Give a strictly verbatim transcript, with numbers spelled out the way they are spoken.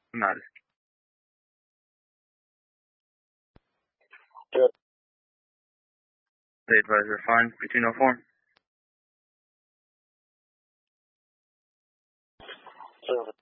Nada. Good. The advisor, fine. Between oh four. Zero.